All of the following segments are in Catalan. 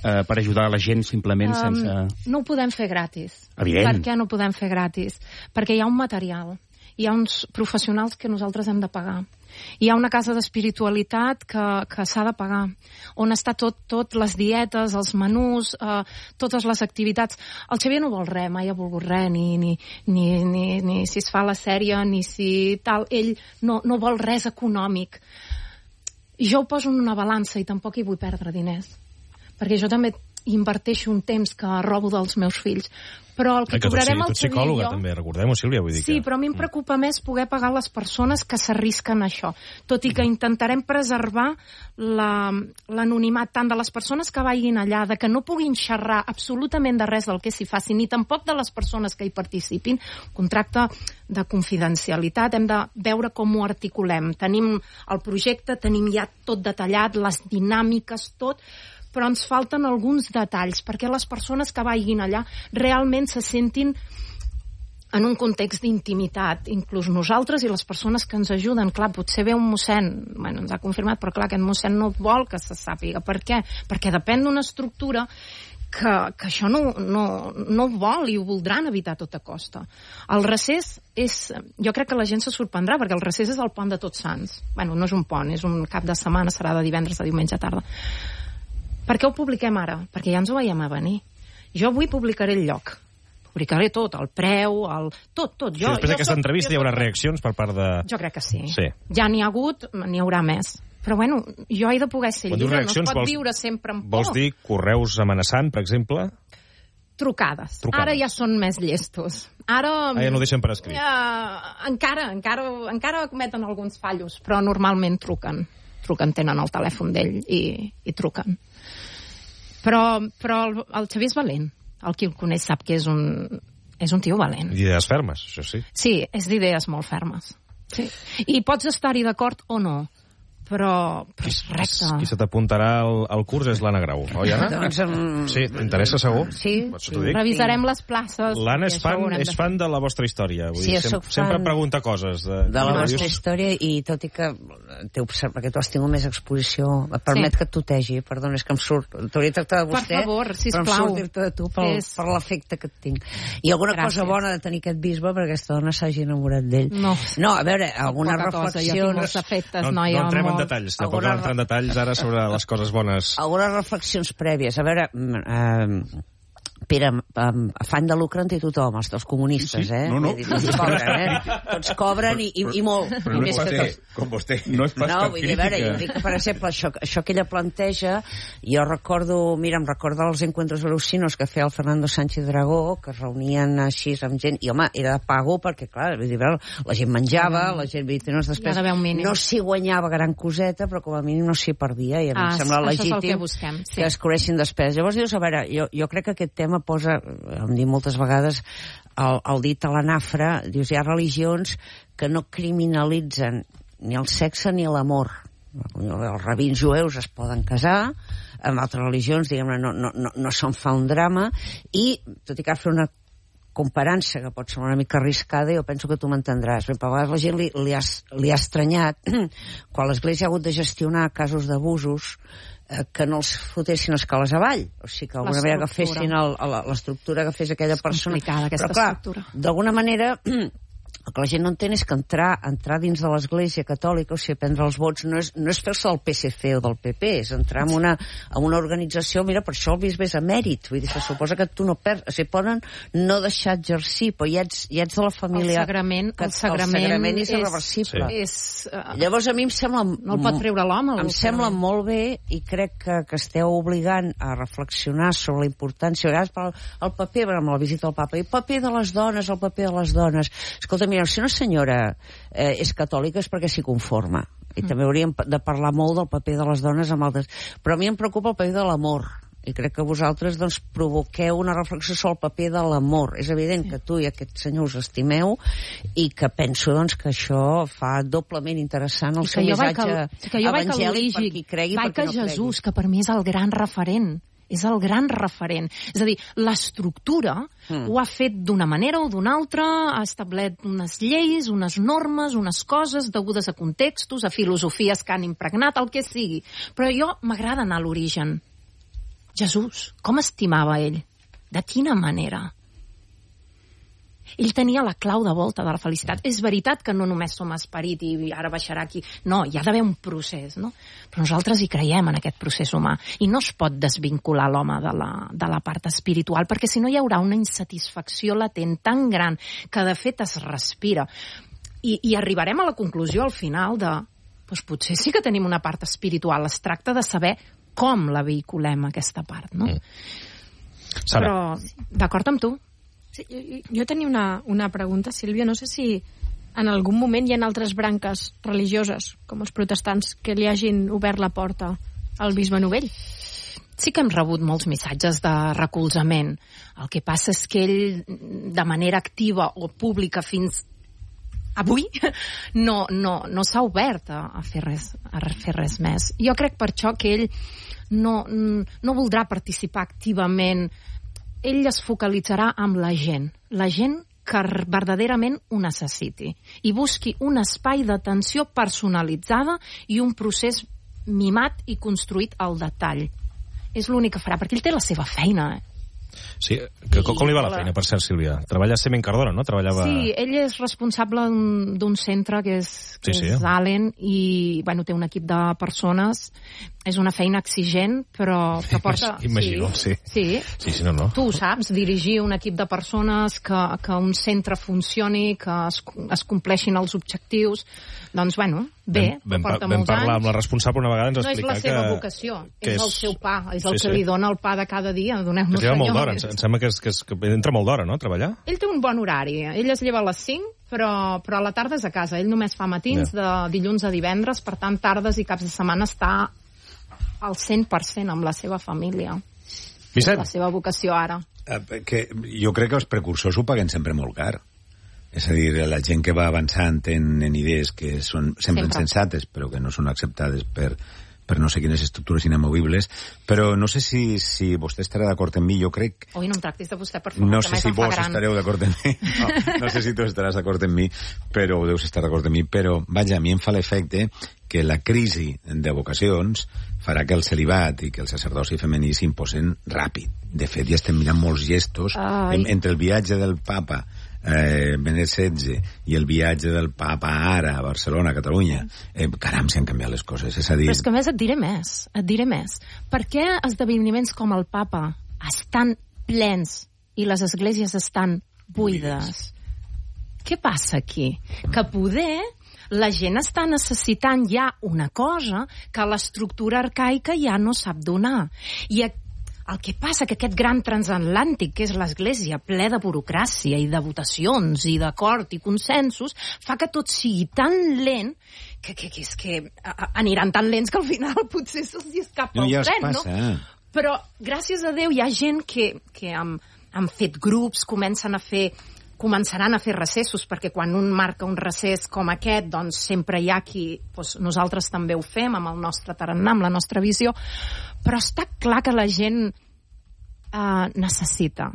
per ajudar la gent simplement sense... No ho podem fer gratis. Evident. Per què no ho podem fer gratis? Perquè hi ha un material, hi ha uns professionals que nosaltres hem de pagar. Hi ha una casa d'espiritualitat que s'ha de pagar, on està tot les dietes, els menús, totes les activitats. El Xavier no vol res, mai ha volgut res, ni si es fa la sèrie, ni si tal. Ell no vol res econòmic. Jo ho poso en una balança i tampoc hi vull perdre diners, perquè jo també inverteixo un temps que robo dels meus fills. Però el que cobrarem el Xavier i jo... Tu ets psicòloga, també, recordem-ho, Sílvia, vull dir que... Sí, però a mi em preocupa més poder pagar les persones que s'arrisquen a això. Tot i que intentarem preservar l'anonimat tant de les persones que vagin allà, de que no puguin xerrar absolutament de res del que s'hi faci, ni tampoc de les persones que hi participin. Contracte de confidencialitat, hem de veure com ho articulem. Tenim el projecte, tenim ja tot detallat, les dinàmiques, tot... però ens falten alguns detalls perquè les persones que vagin allà realment se sentin en un context d'intimitat, inclús nosaltres i les persones que ens ajuden. Clar, potser ve un mossèn, bueno, ens ha confirmat, però clar, aquest mossèn no vol que se sàpiga. Per què? Perquè depèn d'una estructura que això no vol i ho voldran evitar a tota costa. El recés és... Jo crec que la gent se sorprendrà, perquè el recés és el pont de Tots Sants. Bueno, no és un pont, és un cap de setmana, serà de divendres a diumenge tarda. Per què ho publiquem ara? Perquè ja ens ho veiem a venir. Jo avui publicaré el lloc. Publicaré tot, el preu, tot. Sí, després d'aquesta entrevista hi haurà reaccions per part de... Jo crec que sí. Ja n'hi ha hagut, n'hi haurà més. Però bueno, jo he de poder ser lliure, no es pot viure sempre amb por. Vols dir correus amenaçant, per exemple? Trucades. Ara ja són més llestos. Ara ja no deixen per escrit. Encara cometen alguns fallos, però normalment truquen, tenen el telèfon d'ell i truquen. Però el Xavier és valent. El qui el coneix sap que és un tio valent. D'idees fermes, això sí. Sí, és d'idees molt fermes. Sí. I pots estar-hi d'acord o no, però és recte. Qui se t'apuntarà al curs és l'Anna Grau, oi, Anna? Doncs, sí, t'interessa segur? Sí. Revisarem les places. L'Anna és fan de la vostra història. Vull dir, sempre pregunta coses. De la vostra història, i tot i que perquè tu has tingut més exposició, et permet que et tutegi, perdona, és que em surt, t'hauria de tractar de vostè, per favor, sisplau, però em surt dir-te de tu per l'efecte que et tinc. I alguna cosa bona de tenir aquest bisbe perquè aquesta dona s'hagi enamorat d'ell. No, a veure, alguna reflexió... Jo tinc molts efectes, noia. No entrem en detalls, tampoc no entrem en detalls ara sobre les coses bones. Algunes reflexions prèvies. A veure, Pere, afany de lucre en té tothom, els comunistes, eh? No. Tots cobren i molt. Però no és pas cap, com vostè. No és pas cap crítica. Jo dic que, per exemple, això que ella planteja, jo recordo, em recorda els encuentros alucinos que feia el Fernando Sánchez Dragó, que es reunien així amb gent, i home, era de pago perquè, clar, la gent menjava, la gent, no s'hi guanyava gran coseta, però com a mínim no s'hi perdia, i a mi em sembla legítim que es cobreixin despeses. Llavors dius, a veure, jo crec que aquest tema posa, hem dit moltes vegades, el dit a la nafra. Dius, hi ha religions que no criminalitzen ni el sexe ni l'amor. Els rabins jueus es poden casar, amb altres religions, diguem-ne, no se'n fa un drama, i tot i que fer una comparança que pot ser una mica arriscada, jo penso que tu m'entendràs. A vegades la gent li ha estranyat quan l'Església ha hagut de gestionar casos d'abusos que no els fotessin escales avall, o sigui que d'alguna manera agafessin l'estructura, agafés aquella persona. És complicada aquesta estructura. D'alguna manera el que la gent no entén és que entrar dins de l'Església Catòlica, o sigui, prendre els vots, no és fer-se del PSC o del PP, és entrar en una organització. Mira, per això el bisbe és emèrit, vull dir, se suposa que tu no perds, o sigui, poden no deixar exercir, però ja ets de la família. El sagrament és irreversible. Sí. Llavors a mi em sembla... No el pot treure l'home. Em sembla molt bé, i crec que esteu obligant a reflexionar sobre la importància, a vegades el paper, amb la visita al papa, el paper de les dones, el paper de les dones. Escolta, mira, si una senyora és catòlica és perquè s'hi conforma. I també hauríem de parlar molt del paper de les dones amb altres. Però a mi em preocupa el paper de l'amor. I crec que vosaltres provoqueu una reflexió sobre el paper de l'amor. És evident que tu i aquest senyor us estimeu, i que penso que això fa doblement interessant el seu missatge evangèlic per qui cregui i per qui no cregui. Jesús, que per mi és el gran referent. És el gran referent. És a dir, l'estructura ho ha fet d'una manera o d'una altra, ha establert unes lleis, unes normes, unes coses degudes a contextos, a filosofies que han impregnat, el que sigui. Però jo m'agrada anar a l'origen. Jesús, com estimava ell? De quina manera? Ell tenia la clau de volta de la felicitat. És veritat que no només som esperit i ara baixarà aquí. No, hi ha d'haver un procés, no? Però nosaltres hi creiem en aquest procés humà. I no es pot desvincular l'home de la part espiritual, perquè si no hi haurà una insatisfacció latent tan gran que de fet es respira. I arribarem a la conclusió al final de doncs potser sí que tenim una part espiritual. Es tracta de saber com la vehiculem, aquesta part, no? Però, d'acord amb tu. Sí, jo tenia una pregunta, Sílvia. No sé si en algun moment hi ha altres branques religioses, com els protestants, que li hagin obert la porta al bisbe Novell. Sí que hem rebut molts missatges de recolzament. El que passa és que ell, de manera activa o pública fins avui, no s'ha obert a fer res més. Jo crec per això que ell no voldrà participar activament. Ell es focalitzarà amb la gent que verdaderament ho necessiti i busqui un espai d'atenció personalitzada i un procés mimat i construït al detall. És l'únic que farà, perquè ell té la seva feina, Sí, com li va la feina, per cert, Sílvia? Treballa a Semen Cardona, no? Sí, ell és responsable d'un centre que és Allen i, bueno, té un equip de persones. És una feina exigent, però que porta... Imagino, sí. Sí, no. Tu ho saps, dirigir un equip de persones, que un centre funcioni, que es compleixin els objectius. Doncs, bueno, bé, porta molts anys. Vam parlar amb la responsable una vegada, ens va explicar que... No és la seva vocació, és el seu pa, és el que li dona el pa de cada dia. Doneu-nos, senyor. Molt d'hora, em sembla que entra molt d'hora, no?, a treballar. Ell té un bon horari, ell es lleva a les 5, però a la tarda és a casa. Ell només fa matins de dilluns a divendres, per tant, tardes i caps de setmana està al 100% amb la seva família. Vicent. La seva vocació ara. Jo crec que els precursors ho paguen sempre molt car. És a dir, la gent que va avançant en idees que són sempre insensates, però que no són acceptades per no sé quines estructures inamovibles, però no sé si vostè estarà d'acord amb mi, jo crec... Ui, no em tractis de vostè, per favor, no sé si vos estareu d'acord amb mi, no sé si tu estaràs d'acord amb mi, però deus estar d'acord amb mi, però, vaja, a mi em fa l'efecte que la crisi de vocacions farà que el celibat i que el sacerdoci femení s'imposen ràpid. De fet, ja estem mirant molts gestos entre el viatge del papa Benet XVI i el viatge del papa ara a Barcelona, a Catalunya. Caram, s'han canviat les coses. És a dir... Però és que a més et diré més. Per què esdeveniments com el papa estan plens i les esglésies estan buides? Què passa aquí? Que poder la gent està necessitant ja una cosa que l'estructura arcaica ja no sap donar. I el que passa que aquest gran transatlàntic, que és l'Església, ple de burocràcia i de votacions i d'acord i consensos, fa que tot sigui tan lent que és que aniran tan lents que al final potser se'ls escapa el tren, no? Però, gràcies a Déu, hi ha gent que han fet grups, començaran a fer recessos, perquè quan un marca un recés com aquest, doncs sempre hi ha qui... Doncs nosaltres també ho fem amb el nostre tarannà, amb la nostra visió, però està clar que la gent necessita.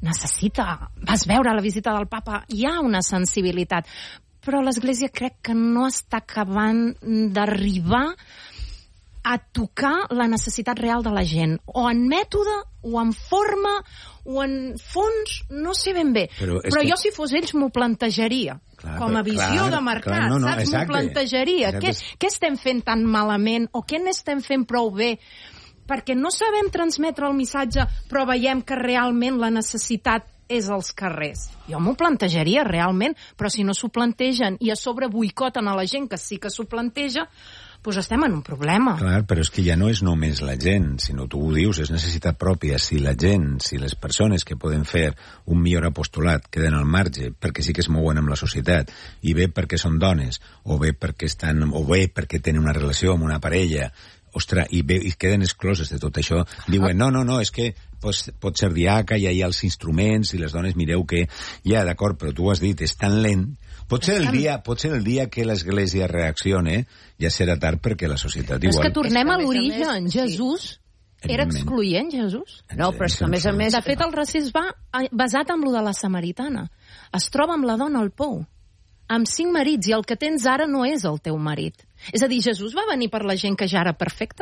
Vas veure la visita del papa, hi ha una sensibilitat, però l'Església crec que no està acabant d'arribar a tocar la necessitat real de la gent, o en mètode, o en forma, o en fons, no sé ben bé. Però jo, si fos ells, m'ho plantejaria. Com a visió de mercat, saps? M'ho plantejaria. Què estem fent tan malament, o què n'estem fent prou bé? Perquè no sabem transmetre el missatge, però veiem que realment la necessitat és als carrers. Jo m'ho plantejaria realment, però si no s'ho plantegen i a sobre boicoten a la gent que sí que s'ho planteja, doncs estem en un problema. Clar, però és que ja no és només la gent, sinó tu ho dius, és necessitat pròpia. Si la gent, si les persones que poden fer un millor apostolat queden al marge perquè sí que es mouen amb la societat, i bé perquè són dones, o bé perquè tenen una relació amb una parella, ostres, i queden excloses de tot això, diuen, no, és que pot ser diaca, ja hi ha els instruments, i les dones mireu que... Ja, d'acord, però tu ho has dit, és tan lent. Potser el dia que l'Església reaccione, ja serà tard perquè la societat igual... És que tornem a l'origen. Jesús era excloent, Jesús? No, però és que a més... De fet, el racisme va basat en lo de la samaritana. Es troba amb la dona al pou, amb 5 marits, i el que tens ara no és el teu marit. És a dir, Jesús va venir per la gent que ja era perfecta?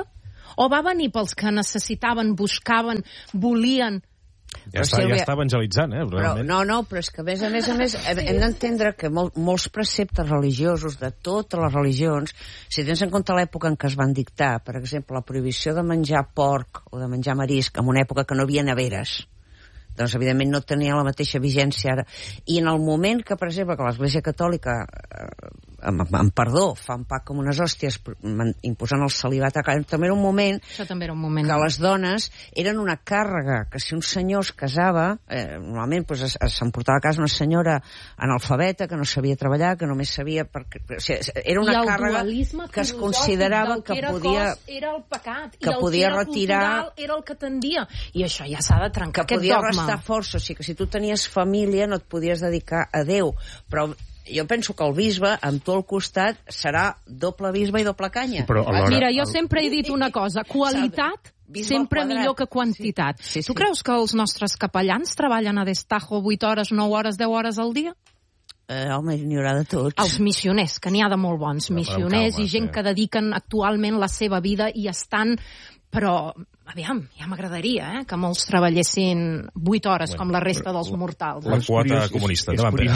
O va venir pels que necessitaven, buscaven, volien... Ja està evangelitzant, realment. Però és que, a més, hem d'entendre que molts preceptes religiosos de totes les religions, si tens en compte l'època en què es van dictar, per exemple, la prohibició de menjar porc o de menjar marisc en una època que no hi havia neveres, doncs, evidentment, no tenia la mateixa vigència ara. I en el moment que, per exemple, que l'Església Catòlica, amb perdó, fa un pack com unes hòsties, imposant el celibat, també era un moment que les dones eren una càrrega, que si un senyor es casava, normalment s'emportava a casa una senyora analfabeta, que no sabia treballar, que només sabia... Era una càrrega que es considerava que podia... Era el pecat, que podia retirar... Era el que tendia, i això ja s'ha de trencar, aquest dogma. Que podia restar força, o sigui que si tu tenies família no et podies dedicar a Déu, però jo penso que el bisbe, amb tu al costat, serà doble bisbe i doble canya. Mira, jo sempre he dit una cosa, qualitat sempre millor que quantitat. Sí. Tu creus que els nostres capellans treballen a destajo 8 hores, 9 hores, 10 hores al dia? Home, n'hi haurà de tots. Els missioners, que n'hi ha de molt bons missioners i gent que dediquen actualment la seva vida i estan... Però, aviam, ja m'agradaria que molts treballessin 8 hores, com la resta dels mortals. La quota comunista.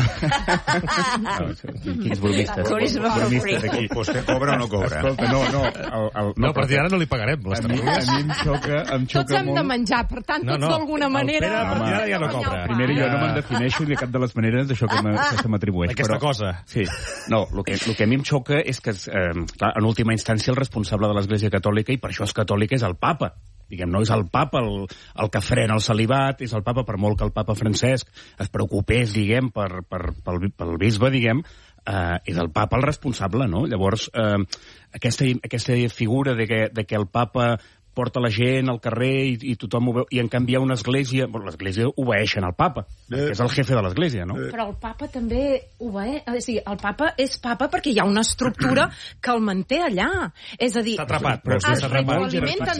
Quins bromistes. Bromistes aquí. Vostè cobra o no cobra? Escolta, no, per dir ara no li pagarem. A mi em xoca molt... Tots hem de menjar, per tant, tots d'alguna manera... El Pere, per dir ara ja no cobra. Primer, jo no me'n defineixo de cap de les maneres d'això que se m'atribueix. Aquesta cosa. Sí. No, el que a mi em xoca és que, clar, en última instància, el responsable de l'Església Catòlica, i per això és catòlica, és el papa. Diguem, no és el papa el que frena el celibat, és el papa, per molt que el papa Francesc es preocupés, diguem, pel bisbe, diguem, és el papa el responsable, no? Llavors, aquesta figura de que el papa porta la gent al carrer i tothom ho veu, i en canvi hi ha una església... Bueno, l'església obeeixen al papa, que és el jefe de l'església, no? Però el papa també obeeix... És a dir, el papa és papa perquè hi ha una estructura que el manté allà. És a dir... Està atrapat, però es retroalimenten,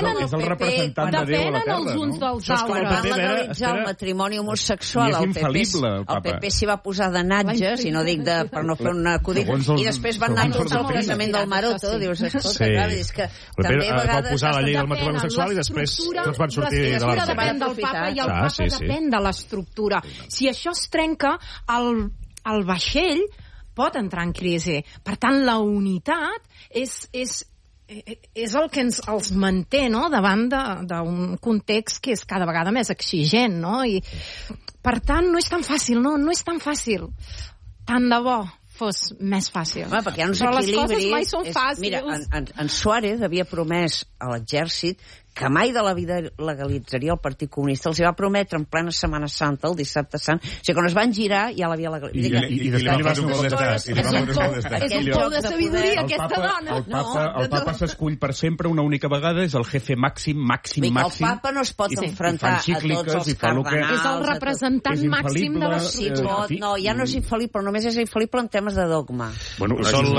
depenen els uns dels altres. Van legalitzar el matrimoni homosexual. És infal·lible, el papa. El PP s'hi va posar de natges, i no dic per no fer un acudit, i després van anar tots al casament del Maroto. Dius, escolta, clar, és que també a vegades... la llei del matrimoni homosexual i després tots van sortir de l'Església depèn del papa i el papa depèn de l'estructura. Si això es trenca, el vaixell pot entrar en crisi. Per tant, la unitat és el que els manté, no?, davant d'un context que és cada vegada més exigent, no? I, per tant, no és tan fàcil, no és tan fàcil. Tant de bo fos més fàcil. Home, perquè hi ha uns però equilibris... les coses mai són fàcils. Mira, en Suárez havia promès a l'exèrcit que mai de la vida legalitzaria el Partit Comunista. Els hi va prometre en plena Setmana Santa, el dissabte sant. O sigui, quan es van girar, ja l'havia legalitzat. I després li va contestar. És un pou de sabidoria, aquesta dona. El papa s'escull per sempre una única vegada, és el jefe màxim. El papa no es pot enfrontar a tots els cardenals. És el representant màxim de la ciutat. No, ja no és infal·lible, només és infal·lible en temes de dogma. Bueno, són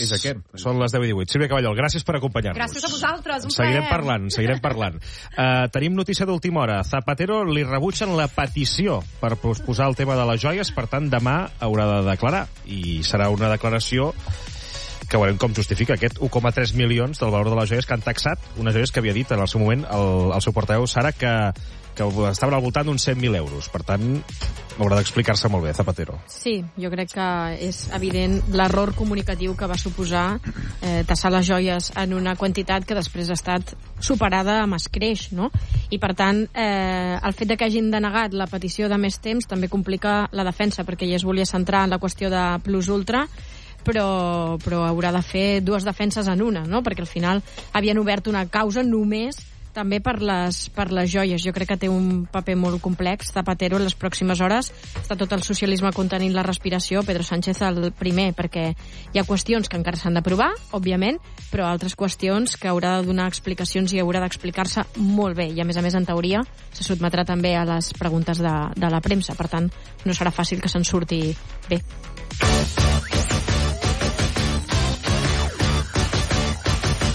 les 10:18. Sílvia Caballol, gràcies per acompanyar-nos. Gràcies a vosaltres, un plaer. Seguirem parlant. Tenim notícia d'última hora. Zapatero li rebutgen la petició per posposar el tema de les joies, per tant demà haurà de declarar, i serà una declaració que veurem com justifica aquest 1,3 milions del valor de les joies que han taxat, unes joies que havia dit en el seu moment el seu portaveu Sara que estaven al voltant d'uns 100.000 euros. Per tant, haurà d'explicar-se molt bé, Zapatero. Sí, jo crec que és evident l'error comunicatiu que va suposar tassar les joies en una quantitat que després ha estat superada amb escreix, no? I, per tant, el fet de que hagin denegat la petició de més temps també complica la defensa, perquè ja es volia centrar en la qüestió de plus ultra, però haurà de fer dues defenses en una, no? Perquè al final havien obert una causa només també per les joies. Jo crec que té un paper molt complex. Zapatero en les pròximes hores està tot el socialisme contenint la respiració, Pedro Sánchez el primer, perquè hi ha qüestions que encara s'han d'aprovar, òbviament, però altres qüestions que haurà de donar explicacions i haurà d'explicar-se molt bé. I a més, en teoria, se sotmetrà també a les preguntes de la premsa. Per tant, no serà fàcil que se'n surti bé.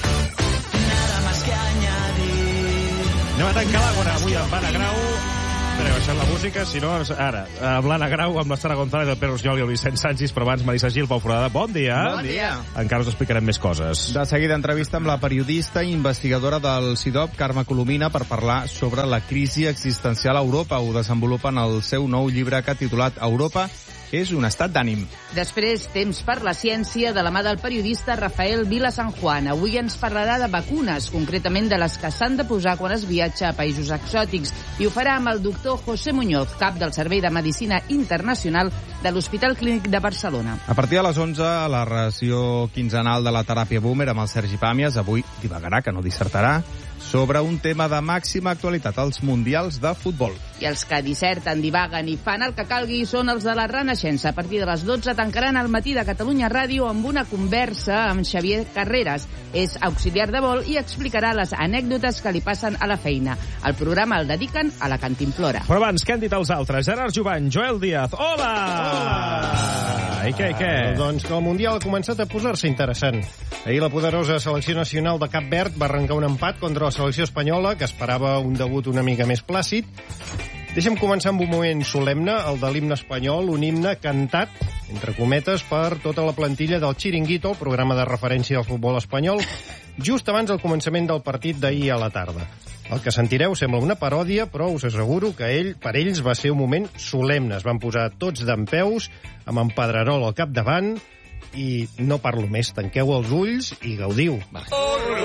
Anem a tancar l'àgora avui amb Anna Grau. Espera, baixant la música, si no, ara, amb l'Anna Grau, amb la Sara González, el Pere Oriol i el Vicent Sanchis, però abans Marisa Gil, Pau Foradada. Bon dia. Bon dia. Encara us explicarem més coses. De seguida, entrevista amb la periodista i investigadora del CIDOB, Carme Colomina, per parlar sobre la crisi existencial a Europa. Ho desenvolupa en el seu nou llibre que ha titulat Europa és un estat d'ànim. Després, temps per la ciència de la mà del periodista Rafael Vila San Juan. Avui ens parlarà de vacunes, concretament de les que s'han de posar quan es viatja a països exòtics. I ho farà amb el doctor José Muñoz, cap del Servei de Medicina Internacional de l'Hospital Clínic de Barcelona. A partir de les 11, la ració quinzenal de la teràpia boomer amb el Sergi Pàmies. Avui divagarà, que no dissertarà, sobre un tema de màxima actualitat, els mundials de futbol. I els que disserten, divaguen i fan el que calgui són els de la Renaixença. A partir de les 12 tancaran el matí de Catalunya Ràdio amb una conversa amb Xavier Carreras. És auxiliar de vol i explicarà les anècdotes que li passen a la feina. El programa el dediquen a la cantimplora. Però abans, què han dit els altres? Gerard Jovany, Joel Díaz, hola! Hola! I què? Doncs que el Mundial ha començat a posar-se interessant. Ahir la poderosa selecció nacional de Cap Verd va arrencar un empat contra la selecció espanyola, que esperava un debut una mica més plàcid. Deixa'm començar amb un moment solemne, el de l'himne espanyol, un himne cantat, entre cometes, per tota la plantilla del Chiringuito, el programa de referència del futbol espanyol, just abans del començament del partit d'ahir a la tarda. El que sentireu sembla una paròdia, però us asseguro que per ells va ser un moment solemne. Es van posar tots dempeus, amb en Pedrerol al capdavant, i no parlo més. Tanqueu els ulls i gaudiu. Va.